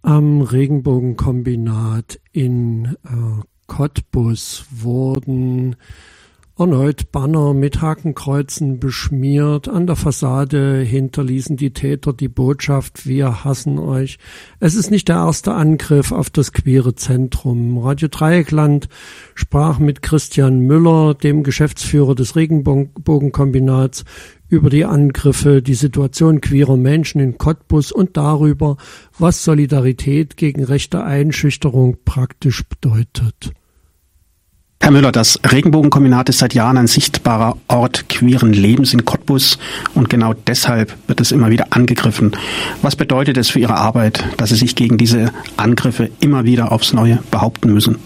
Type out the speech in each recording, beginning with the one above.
Am Regenbogenkombinat in Cottbus wurden erneut Banner mit Hakenkreuzen beschmiert. An der Fassade hinterließen die Täter die Botschaft: Wir hassen euch. Es ist nicht der erste Angriff auf das queere Zentrum. Radio Dreieckland sprach mit Christian Müller, dem Geschäftsführer des Regenbogenkombinats, über die Angriffe, die Situation queerer Menschen in Cottbus und darüber, was Solidarität gegen rechte Einschüchterung praktisch bedeutet. Herr Müller, das Regenbogenkombinat ist seit Jahren ein sichtbarer Ort queeren Lebens in Cottbus und genau deshalb wird es immer wieder angegriffen. Was bedeutet es für Ihre Arbeit, dass Sie sich gegen diese Angriffe immer wieder aufs Neue behaupten müssen?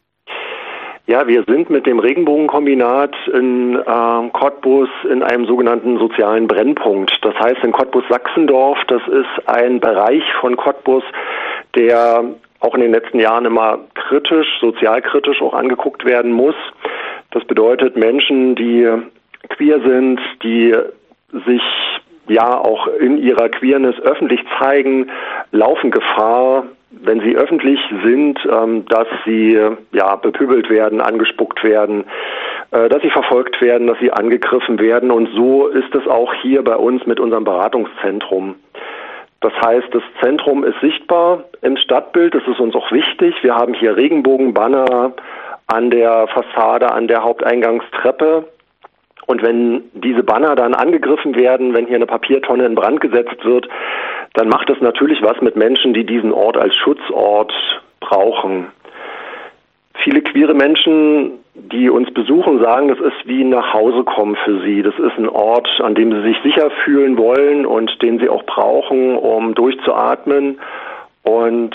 Ja, wir sind mit dem Regenbogenkombinat in Cottbus in einem sogenannten sozialen Brennpunkt. Das heißt in Cottbus-Sachsendorf, das ist ein Bereich von Cottbus, der auch in den letzten Jahren immer sozialkritisch auch angeguckt werden muss. Das bedeutet, Menschen, die queer sind, die sich ja auch in ihrer Queerness öffentlich zeigen, laufen Gefahr, wenn sie öffentlich sind, dass sie bepöbelt werden, angespuckt werden, dass sie verfolgt werden, dass sie angegriffen werden. Und so ist es auch hier bei uns mit unserem Beratungszentrum. Das heißt, das Zentrum ist sichtbar im Stadtbild, das ist uns auch wichtig. Wir haben hier Regenbogenbanner an der Fassade, an der Haupteingangstreppe. Und wenn diese Banner dann angegriffen werden, wenn hier eine Papiertonne in Brand gesetzt wird, dann macht das natürlich was mit Menschen, die diesen Ort als Schutzort brauchen. Viele queere Menschen, die uns besuchen, sagen, das ist wie nach Hause kommen für sie. Das ist ein Ort, an dem sie sich sicher fühlen wollen und den sie auch brauchen, um durchzuatmen. Und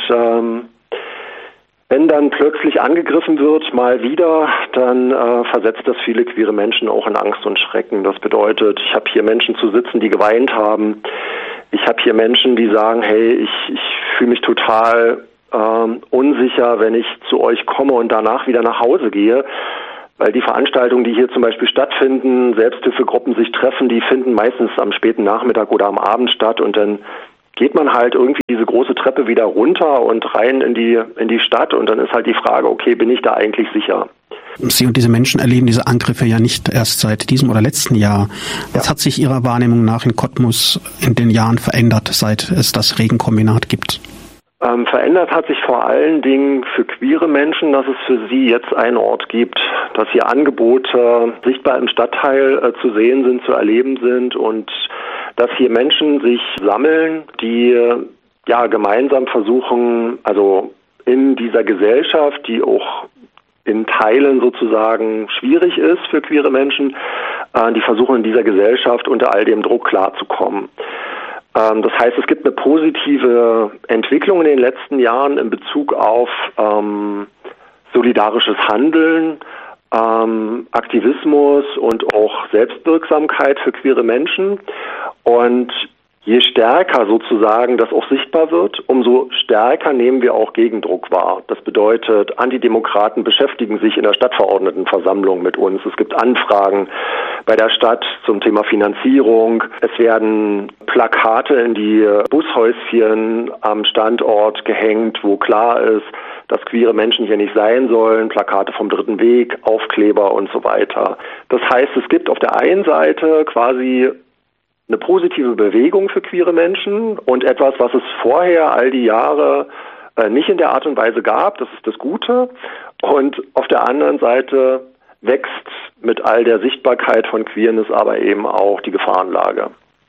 wenn dann plötzlich angegriffen wird, mal wieder, dann versetzt das viele queere Menschen auch in Angst und Schrecken. Das bedeutet, ich habe hier Menschen zu sitzen, die geweint haben. Ich habe hier Menschen, die sagen, hey, ich fühle mich total unsicher, wenn ich zu euch komme und danach wieder nach Hause gehe. Weil die Veranstaltungen, die hier zum Beispiel stattfinden, Selbsthilfegruppen sich treffen, die finden meistens am späten Nachmittag oder am Abend statt und dann geht man halt irgendwie diese große Treppe wieder runter und rein in die Stadt und dann ist halt die Frage, okay, bin ich da eigentlich sicher? Sie und diese Menschen erleben diese Angriffe ja nicht erst seit diesem oder letzten Jahr. Was hat sich Ihrer Wahrnehmung nach in Cottbus in den Jahren verändert, seit es das Regenkombinat gibt? Verändert hat sich vor allen Dingen für queere Menschen, dass es für sie jetzt einen Ort gibt, dass hier Angebote sichtbar im Stadtteil zu sehen sind, zu erleben sind und dass hier Menschen sich sammeln, die gemeinsam versuchen, also in dieser Gesellschaft, die auch in Teilen sozusagen schwierig ist für queere Menschen, die versuchen in dieser Gesellschaft unter all dem Druck klarzukommen. Das heißt, es gibt eine positive Entwicklung in den letzten Jahren in Bezug auf solidarisches Handeln, Aktivismus und auch Selbstwirksamkeit für queere Menschen. Und je stärker sozusagen das auch sichtbar wird, umso stärker nehmen wir auch Gegendruck wahr. Das bedeutet, Antidemokraten beschäftigen sich in der Stadtverordnetenversammlung mit uns. Es gibt Anfragen bei der Stadt zum Thema Finanzierung. Es werden Plakate in die Bushäuschen am Standort gehängt, wo klar ist, dass queere Menschen hier nicht sein sollen, Plakate vom Dritten Weg, Aufkleber und so weiter. Das heißt, es gibt auf der einen Seite quasi eine positive Bewegung für queere Menschen und etwas, was es vorher all die Jahre nicht in der Art und Weise gab, das ist das Gute. Und auf der anderen Seite wächst mit all der Sichtbarkeit von Queerness aber eben auch die Gefahrenlage.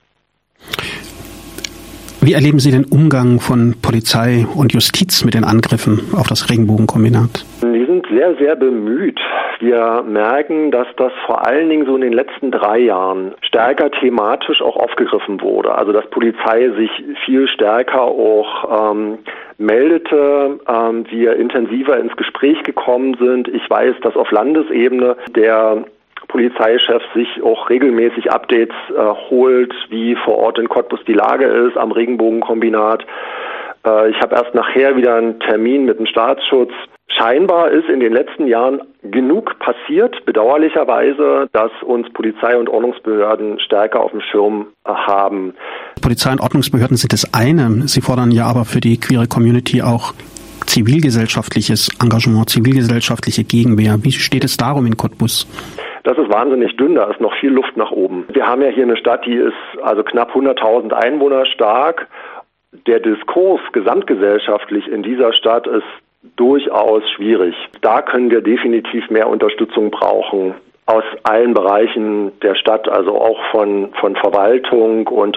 Wie erleben Sie den Umgang von Polizei und Justiz mit den Angriffen auf das Regenbogenkombinat? Die sind sehr, sehr bemüht. Wir merken, dass das vor allen Dingen so in den letzten 3 Jahren stärker thematisch auch aufgegriffen wurde. Also dass Polizei sich viel stärker auch meldete, wir intensiver ins Gespräch gekommen sind. Ich weiß, dass auf Landesebene der Polizeichef sich auch regelmäßig Updates holt, wie vor Ort in Cottbus die Lage ist am Regenbogenkombinat. Ich habe erst nachher wieder einen Termin mit dem Staatsschutz, Scheinbar ist in den letzten Jahren genug passiert, bedauerlicherweise, dass uns Polizei und Ordnungsbehörden stärker auf dem Schirm haben. Polizei und Ordnungsbehörden sind das eine. Sie fordern ja aber für die queere Community auch zivilgesellschaftliches Engagement, zivilgesellschaftliche Gegenwehr. Wie steht es darum in Cottbus? Das ist wahnsinnig dünn, da ist noch viel Luft nach oben. Wir haben ja hier eine Stadt, die ist also knapp 100.000 Einwohner stark. Der Diskurs gesamtgesellschaftlich in dieser Stadt ist durchaus schwierig. Da können wir definitiv mehr Unterstützung brauchen aus allen Bereichen der Stadt, also auch von Verwaltung und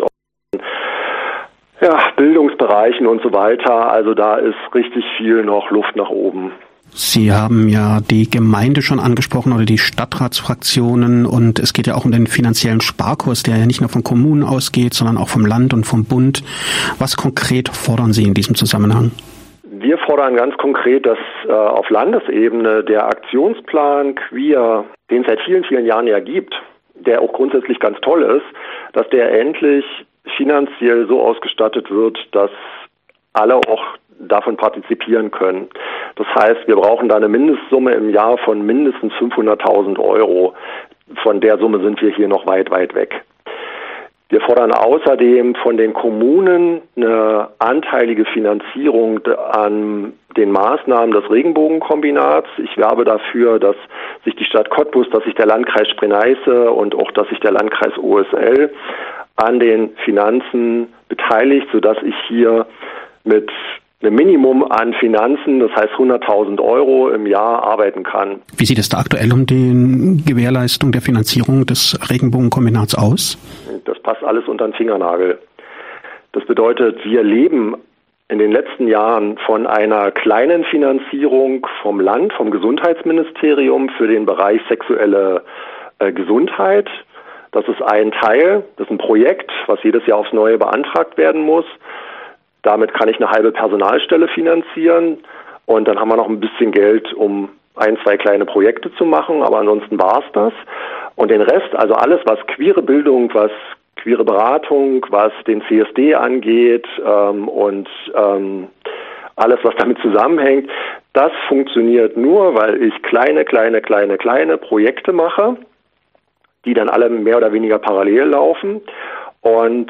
Bildungsbereichen und so weiter. Also da ist richtig viel noch Luft nach oben. Sie haben ja die Gemeinde schon angesprochen oder die Stadtratsfraktionen und es geht ja auch um den finanziellen Sparkurs, der ja nicht nur von Kommunen ausgeht, sondern auch vom Land und vom Bund. Was konkret fordern Sie in diesem Zusammenhang? Wir fordern ganz konkret, dass auf Landesebene der Aktionsplan Queer, den es seit vielen, vielen Jahren ja gibt, der auch grundsätzlich ganz toll ist, dass der endlich finanziell so ausgestattet wird, dass alle auch davon partizipieren können. Das heißt, wir brauchen da eine Mindestsumme im Jahr von mindestens 500.000 Euro. Von der Summe sind wir hier noch weit, weit weg. Wir fordern außerdem von den Kommunen eine anteilige Finanzierung an den Maßnahmen des Regenbogenkombinats. Ich werbe dafür, dass sich die Stadt Cottbus, dass sich der Landkreis Spree-Neiße und auch, dass sich der Landkreis OSL an den Finanzen beteiligt, sodass ich hier mit einem Minimum an Finanzen, das heißt 100.000 Euro im Jahr, arbeiten kann. Wie sieht es da aktuell um die Gewährleistung der Finanzierung des Regenbogenkombinats aus? Das passt alles unter den Fingernagel. Das bedeutet, wir leben in den letzten Jahren von einer kleinen Finanzierung vom Land, vom Gesundheitsministerium für den Bereich sexuelle Gesundheit. Das ist ein Teil, das ist ein Projekt, was jedes Jahr aufs Neue beantragt werden muss. Damit kann ich eine halbe Personalstelle finanzieren und dann haben wir noch ein bisschen Geld, um 1, 2 kleine Projekte zu machen, aber ansonsten war es das. Und den Rest, also alles, was queere Bildung, was queere Beratung, was den CSD angeht und alles, was damit zusammenhängt, das funktioniert nur, weil ich kleine Projekte mache, die dann alle mehr oder weniger parallel laufen. Und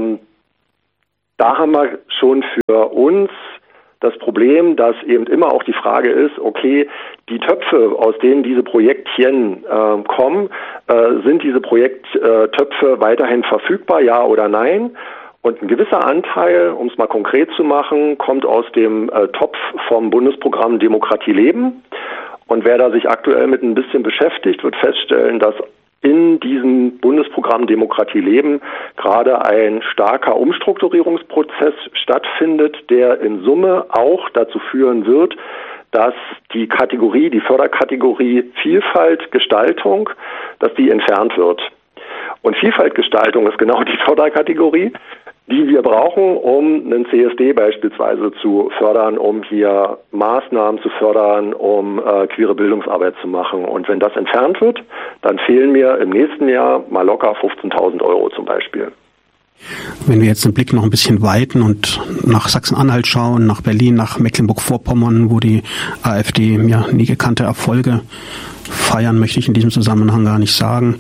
da haben wir schon für uns das Problem, dass eben immer auch die Frage ist, okay, die Töpfe, aus denen diese Projektchen kommen, sind diese Projekttöpfe weiterhin verfügbar, ja oder nein? Und ein gewisser Anteil, um es mal konkret zu machen, kommt aus dem Topf vom Bundesprogramm Demokratie leben. Und wer da sich aktuell mit ein bisschen beschäftigt, wird feststellen, dass in diesem Bundesprogramm Demokratie leben gerade ein starker Umstrukturierungsprozess stattfindet, der in Summe auch dazu führen wird, dass die Kategorie, die Förderkategorie Vielfalt, Gestaltung, dass die entfernt wird. Und Vielfaltgestaltung ist genau die Förderkategorie, die wir brauchen, um einen CSD beispielsweise zu fördern, um hier Maßnahmen zu fördern, um queere Bildungsarbeit zu machen. Und wenn das entfernt wird, dann fehlen mir im nächsten Jahr mal locker 15.000 Euro zum Beispiel. Wenn wir jetzt den Blick noch ein bisschen weiten und nach Sachsen-Anhalt schauen, nach Berlin, nach Mecklenburg-Vorpommern, wo die AfD ja nie gekannte Erfolge feiern, möchte ich in diesem Zusammenhang gar nicht sagen.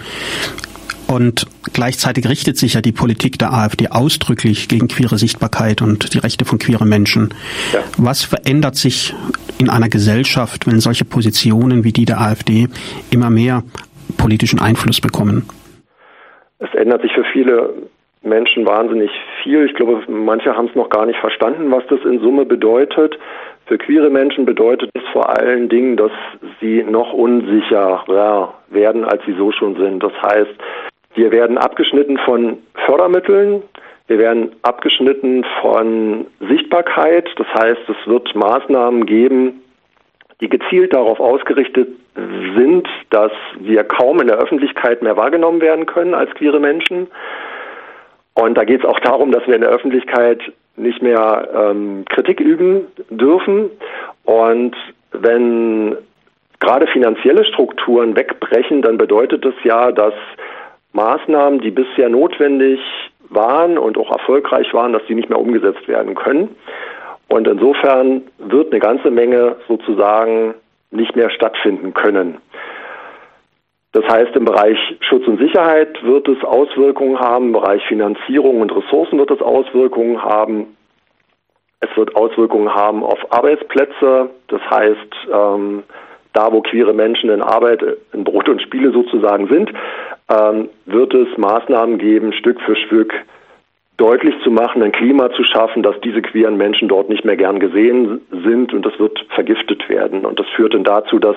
Und gleichzeitig richtet sich ja die Politik der AfD ausdrücklich gegen queere Sichtbarkeit und die Rechte von queeren Menschen. Ja. Was verändert sich in einer Gesellschaft, wenn solche Positionen wie die der AfD immer mehr politischen Einfluss bekommen? Es ändert sich für viele Menschen wahnsinnig viel. Ich glaube, manche haben es noch gar nicht verstanden, was das in Summe bedeutet. Für queere Menschen bedeutet es vor allen Dingen, dass sie noch unsicherer werden, als sie so schon sind. Das heißt, wir werden abgeschnitten von Fördermitteln, wir werden abgeschnitten von Sichtbarkeit. Das heißt, es wird Maßnahmen geben, die gezielt darauf ausgerichtet sind, dass wir kaum in der Öffentlichkeit mehr wahrgenommen werden können als queere Menschen. Und da geht es auch darum, dass wir in der Öffentlichkeit nicht mehr Kritik üben dürfen. Und wenn gerade finanzielle Strukturen wegbrechen, dann bedeutet das ja, dass Maßnahmen, die bisher notwendig waren und auch erfolgreich waren, dass die nicht mehr umgesetzt werden können. Und insofern wird eine ganze Menge sozusagen nicht mehr stattfinden können. Das heißt, im Bereich Schutz und Sicherheit wird es Auswirkungen haben, im Bereich Finanzierung und Ressourcen wird es Auswirkungen haben. Es wird Auswirkungen haben auf Arbeitsplätze, das heißt, da wo queere Menschen in Arbeit, in Brot und Spiele sozusagen sind, wird es Maßnahmen geben, Stück für Stück deutlich zu machen, ein Klima zu schaffen, dass diese queeren Menschen dort nicht mehr gern gesehen sind und das wird vergiftet werden. Und das führt dann dazu, dass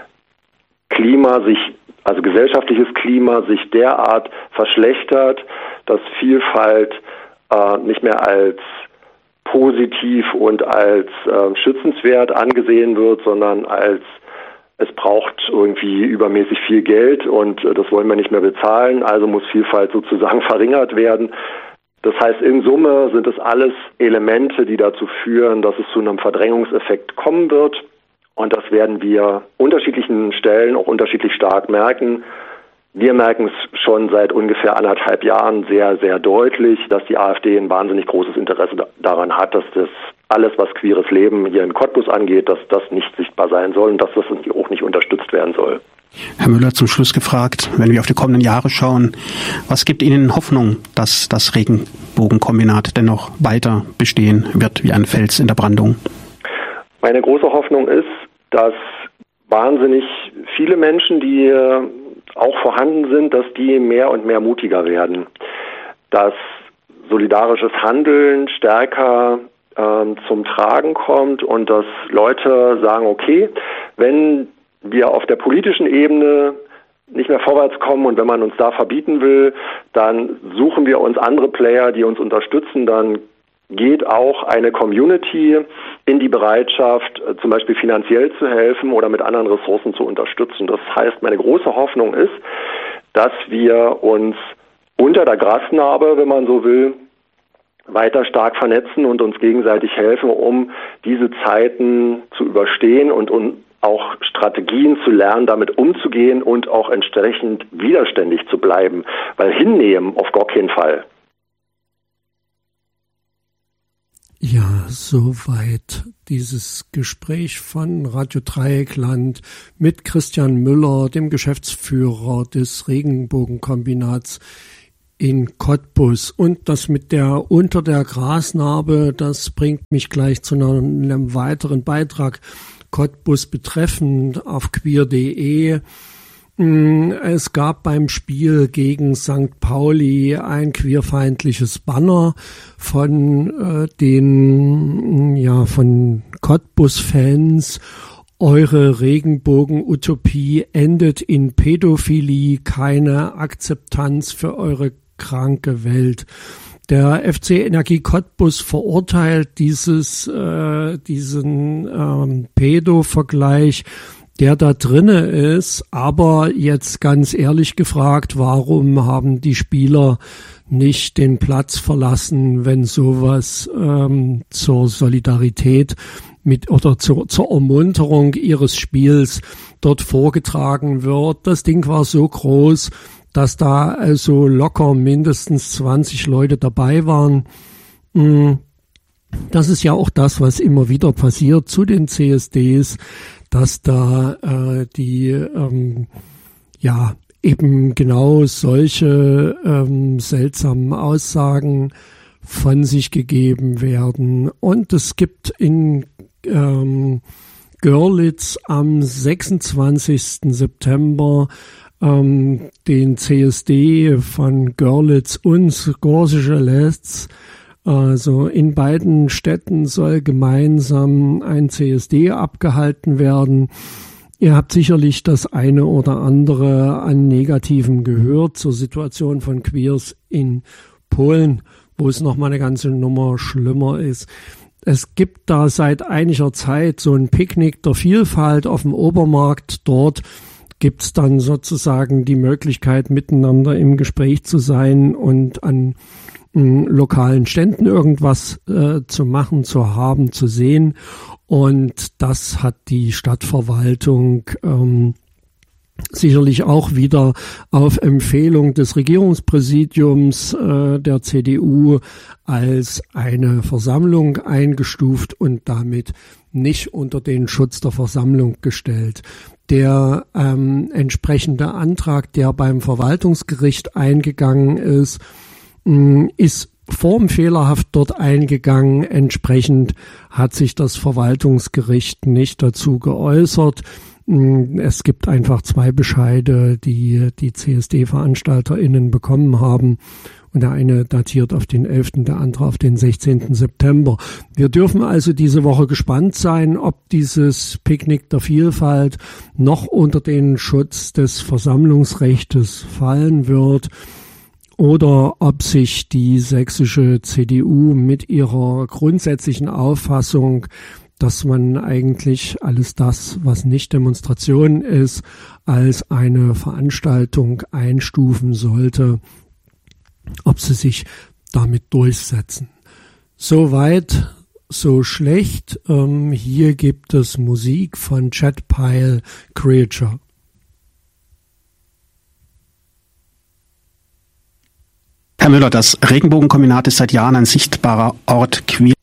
gesellschaftliches Klima sich derart verschlechtert, dass Vielfalt nicht mehr als positiv und als schützenswert angesehen wird, sondern als es braucht irgendwie übermäßig viel Geld und das wollen wir nicht mehr bezahlen, also muss Vielfalt sozusagen verringert werden. Das heißt, in Summe sind es alles Elemente, die dazu führen, dass es zu einem Verdrängungseffekt kommen wird. Und das werden wir unterschiedlichen Stellen auch unterschiedlich stark merken. Wir merken es schon seit ungefähr 1,5 Jahren sehr, sehr deutlich, dass die AfD ein wahnsinnig großes Interesse daran hat, dass das alles, was queeres Leben hier in Cottbus angeht, dass das nicht sichtbar sein soll und dass das auch nicht unterstützt werden soll. Herr Müller, zum Schluss gefragt, wenn wir auf die kommenden Jahre schauen, was gibt Ihnen Hoffnung, dass das Regenbogenkombinat dennoch weiter bestehen wird wie ein Fels in der Brandung? Meine große Hoffnung ist, dass wahnsinnig viele Menschen, die auch vorhanden sind, dass die mehr und mehr mutiger werden. Dass solidarisches Handeln stärker zum Tragen kommt und dass Leute sagen, okay, wenn wir auf der politischen Ebene nicht mehr vorwärts kommen und wenn man uns da verbieten will, dann suchen wir uns andere Player, die uns unterstützen, dann geht auch eine Community in die Bereitschaft, zum Beispiel finanziell zu helfen oder mit anderen Ressourcen zu unterstützen. Das heißt, meine große Hoffnung ist, dass wir uns unter der Grasnarbe, wenn man so will, weiter stark vernetzen und uns gegenseitig helfen, um diese Zeiten zu überstehen und auch Strategien zu lernen, damit umzugehen und auch entsprechend widerständig zu bleiben. Weil hinnehmen auf gar keinen Fall. Ja, soweit dieses Gespräch von Radio Dreieckland mit Christian Müller, dem Geschäftsführer des Regenbogenkombinats in Cottbus. Und das mit der unter der Grasnarbe, das bringt mich gleich zu einem weiteren Beitrag Cottbus betreffend auf queer.de. Es gab beim Spiel gegen St. Pauli ein queerfeindliches Banner von von Cottbus-Fans. Eure Regenbogen-Utopie endet in Pädophilie, keine Akzeptanz für eure kranke Welt. Der FC Energie Cottbus verurteilt diesen Pädo-Vergleich, der da drinne ist, aber jetzt ganz ehrlich gefragt, warum haben die Spieler nicht den Platz verlassen, wenn sowas zur Solidarität oder zur Ermunterung ihres Spiels dort vorgetragen wird? Das Ding war so groß, dass da also locker mindestens 20 Leute dabei waren. Das ist ja auch das, was immer wieder passiert zu den CSDs, dass da eben genau solche seltsamen Aussagen von sich gegeben werden. Und es gibt in Görlitz am 26. September den CSD von Görlitz und Gorsische Letz. Also in beiden Städten soll gemeinsam ein CSD abgehalten werden. Ihr habt sicherlich das eine oder andere an Negativem gehört zur Situation von Queers in Polen, wo es nochmal eine ganze Nummer schlimmer ist. Es gibt da seit einiger Zeit so ein Picknick der Vielfalt auf dem Obermarkt. Dort gibt's dann sozusagen die Möglichkeit, miteinander im Gespräch zu sein und an lokalen Ständen irgendwas zu machen, zu haben, zu sehen. Und das hat die Stadtverwaltung sicherlich auch wieder auf Empfehlung des Regierungspräsidiums der CDU als eine Versammlung eingestuft und damit nicht unter den Schutz der Versammlung gestellt. Der entsprechende Antrag, der beim Verwaltungsgericht eingegangen ist, ist formfehlerhaft dort eingegangen. Entsprechend hat sich das Verwaltungsgericht nicht dazu geäußert. Es gibt einfach 2 Bescheide, die die CSD-VeranstalterInnen bekommen haben. Und der eine datiert auf den 11., der andere auf den 16. September. Wir dürfen also diese Woche gespannt sein, ob dieses Picknick der Vielfalt noch unter den Schutz des Versammlungsrechtes fallen wird oder ob sich die sächsische CDU mit ihrer grundsätzlichen Auffassung, dass man eigentlich alles das, was nicht Demonstration ist, als eine Veranstaltung einstufen sollte, ob sie sich damit durchsetzen. Soweit, so schlecht. Hier gibt es Musik von Chet Pile, Creature. Herr Müller, das Regenbogenkombinat ist seit Jahren ein sichtbarer Ort queer